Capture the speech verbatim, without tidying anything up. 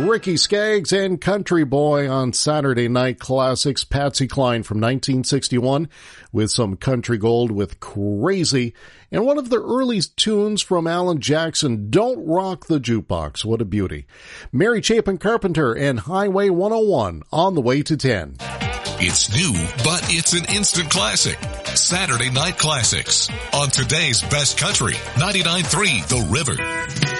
Ricky Skaggs and Country Boy on Saturday Night Classics. Patsy Cline from nineteen sixty-one with some country gold with Crazy. And one of the early tunes from Alan Jackson, Don't Rock the Jukebox. What a beauty. Mary Chapin Carpenter and Highway one oh one on the way to ten. It's new, but it's an instant classic. Saturday Night Classics on today's Best Country, ninety-nine point three The River.